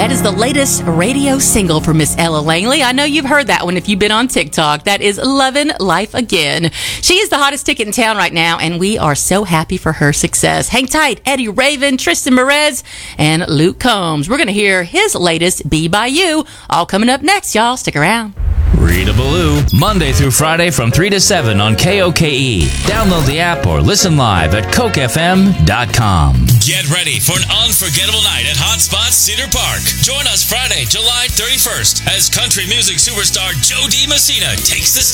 That is the latest radio single for Miss Ella Langley. I know you've heard that one if you've been on TikTok. That is Lovin' Life Again. She is the hottest ticket in town right now, and we are so happy for her success. Hang tight. Eddie Raven, Tristan Merez, and Luke Combs. We're going to hear his latest, Be By You, all coming up next, y'all. Stick around. Rita Ballou, Monday through Friday from 3 to 7 on KOKE. Download the app or listen live at cokefm.com. Get ready for an unforgettable night at Hotspot Cedar Park. Join us Friday, July 31st, as country music superstar Joe D. Messina takes the stage